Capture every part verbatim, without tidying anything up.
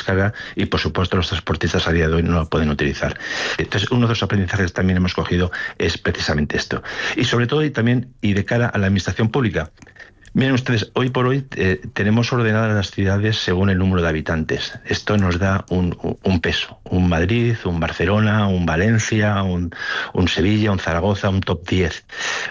descarga y, por supuesto, los transportistas a día de hoy no lo pueden utilizar. Entonces, uno de los aprendizajes que también hemos cogido es precisamente esto. Y sobre todo, y también, y de cara a la administración pública, miren ustedes, hoy por hoy eh, tenemos ordenadas las ciudades según el número de habitantes. Esto nos da un, un peso. Un Madrid, un Barcelona, un Valencia, un, un Sevilla, un Zaragoza, un top diez.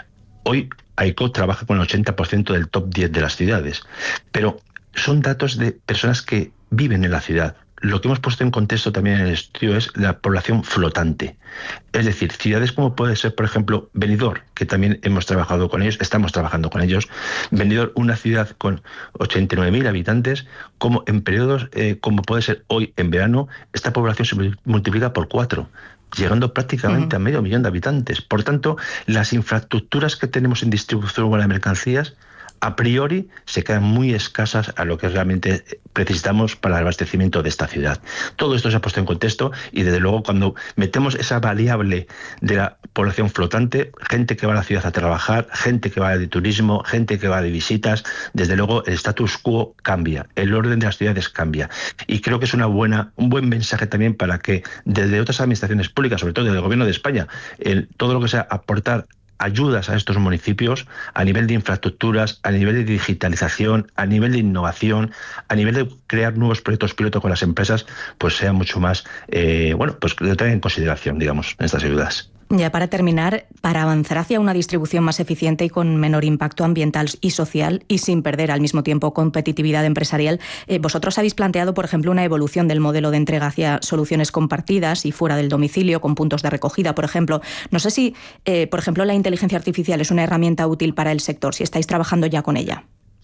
Hoy AECO trabaja con el ochenta por ciento del top diez de las ciudades, pero son datos de personas que viven en la ciudad. Lo que hemos puesto en contexto también en el estudio es la población flotante. Es decir, ciudades como puede ser, por ejemplo, Benidorm, que también hemos trabajado con ellos, estamos trabajando con ellos. Benidorm, una ciudad con ochenta y nueve mil habitantes, como en periodos eh, como puede ser hoy en verano, esta población se multiplica por cuatro, llegando prácticamente uh-huh. a medio millón de habitantes. Por tanto, las infraestructuras que tenemos en distribución de mercancías a priori se quedan muy escasas a lo que realmente necesitamos para el abastecimiento de esta ciudad. Todo esto se ha puesto en contexto y desde luego cuando metemos esa variable de la población flotante, gente que va a la ciudad a trabajar, gente que va de turismo, gente que va de visitas, desde luego el status quo cambia, el orden de las ciudades cambia. Y creo que es una buena, un buen mensaje también para que desde otras administraciones públicas, sobre todo desde el Gobierno de España, el, todo lo que sea aportar ayudas a estos municipios a nivel de infraestructuras, a nivel de digitalización, a nivel de innovación, a nivel de crear nuevos proyectos piloto con las empresas, pues sea mucho más, eh, bueno, pues que lo tengan en consideración, digamos, en estas ayudas. Ya para terminar, para avanzar hacia una distribución más eficiente y con menor impacto ambiental y social y sin perder al mismo tiempo competitividad empresarial, eh, vosotros habéis planteado, por ejemplo, una evolución del modelo de entrega hacia soluciones compartidas y fuera del domicilio, con puntos de recogida, por ejemplo. No sé si, eh, por ejemplo, la inteligencia artificial es una herramienta útil para el sector, si estáis trabajando ya con ella.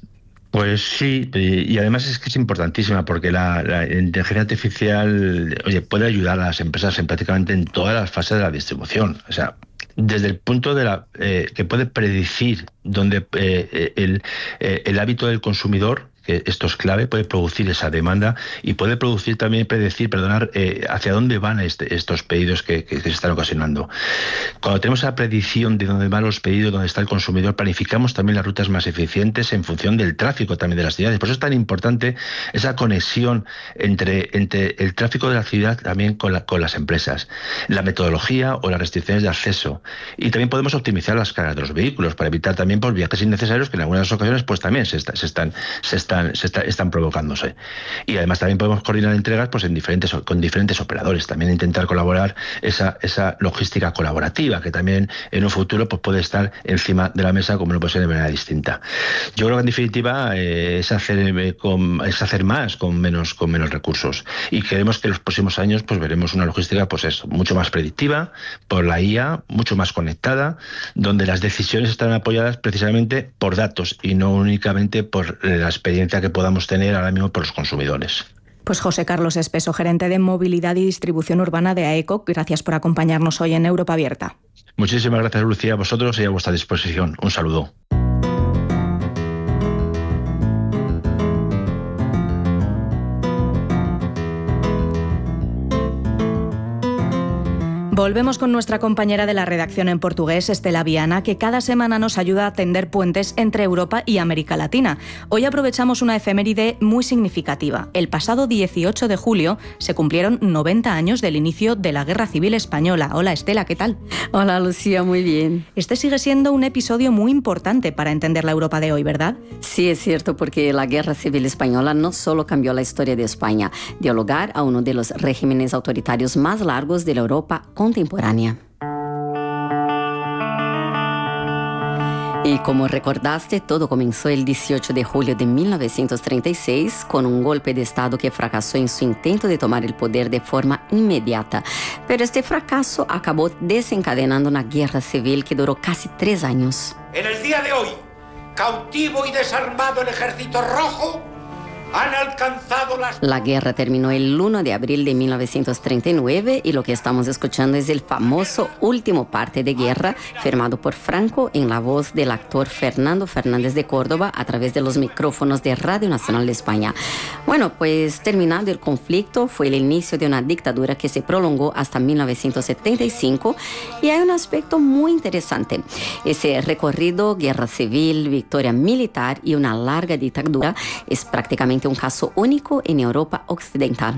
Pues sí, y además es que es importantísima porque la, la inteligencia artificial, oye, puede ayudar a las empresas en prácticamente en todas las fases de la distribución. O sea, desde el punto de la eh, que puede predecir dónde eh, el, eh, el hábito del consumidor, que esto es clave, puede producir esa demanda y puede producir también, predecir, perdonar, eh, hacia dónde van este, estos pedidos que, que, que se están ocasionando. Cuando tenemos la predicción de dónde van los pedidos, dónde está el consumidor, planificamos también las rutas más eficientes en función del tráfico también de las ciudades. Por eso es tan importante esa conexión entre, entre el tráfico de la ciudad también con, la, con las empresas, la metodología o las restricciones de acceso. Y también podemos optimizar las cargas de los vehículos para evitar también por viajes innecesarios que en algunas ocasiones pues también se, está, se están, se están Se está, están provocándose. Y además también podemos coordinar entregas pues en diferentes con diferentes operadores, también intentar colaborar esa, esa logística colaborativa que también en un futuro pues puede estar encima de la mesa como no puede ser de manera distinta. Yo creo que en definitiva eh, es, hacer, eh, con, es hacer más con menos, con menos recursos y creemos que en los próximos años pues veremos una logística pues eso, mucho más predictiva por la I A, mucho más conectada, donde las decisiones están apoyadas precisamente por datos y no únicamente por la experiencia que podamos tener ahora mismo por los consumidores. Pues José Carlos Espeso, gerente de Movilidad y Distribución Urbana de AECO, gracias por acompañarnos hoy en Europa Abierta. Muchísimas gracias, Lucía, a vosotros y a vuestra disposición. Un saludo. Volvemos con nuestra compañera de la redacción en portugués, Estela Viana, que cada semana nos ayuda a tender puentes entre Europa y América Latina. Hoy aprovechamos una efeméride muy significativa. El pasado dieciocho de julio se cumplieron noventa años del inicio de la Guerra Civil Española. Hola, Estela, ¿qué tal? Hola, Lucía, muy bien. Este sigue siendo un episodio muy importante para entender la Europa de hoy, ¿verdad? Sí, es cierto, porque la Guerra Civil Española no solo cambió la historia de España, dio lugar a uno de los regímenes autoritarios más largos de la Europa contemporánea. Y como recordaste, todo comenzó el dieciocho de julio de mil novecientos treinta y seis con un golpe de Estado que fracasó en su intento de tomar el poder de forma inmediata. Pero este fracaso acabó desencadenando una guerra civil que duró casi tres años. En el día de hoy, cautivo y desarmado el Ejército Rojo, han alcanzado las... La guerra terminó el uno de abril de mil novecientos treinta y nueve y lo que estamos escuchando es el famoso último parte de guerra firmado por Franco en la voz del actor Fernando Fernández de Córdoba a través de los micrófonos de Radio Nacional de España. Bueno, pues terminado el conflicto fue el inicio de una dictadura que se prolongó hasta mil novecientos setenta y cinco y hay un aspecto muy interesante. Ese recorrido, guerra civil, victoria militar y una larga dictadura es prácticamente un caso único en Europa occidental.